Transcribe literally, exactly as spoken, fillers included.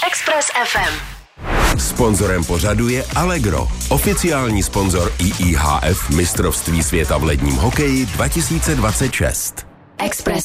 Express ef em. Sponzorem pořadu je Allegro, oficiální sponzor I I H F mistrovství světa v ledním hokeji dva tisíce dvacet šest. Express